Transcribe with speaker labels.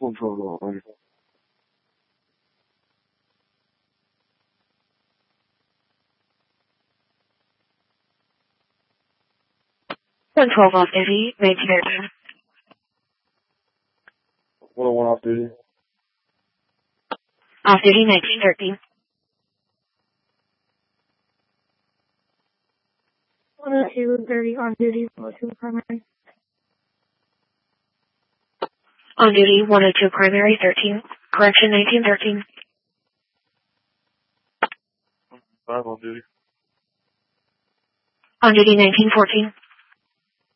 Speaker 1: 112 on.
Speaker 2: Off duty, 1913.
Speaker 1: 101 off duty.
Speaker 2: Off duty, 1913.
Speaker 3: 102, on duty, 102 primary.
Speaker 2: On duty, 102 primary, 13. Correction, 1913.
Speaker 1: 5 on duty.
Speaker 2: On duty, 1914.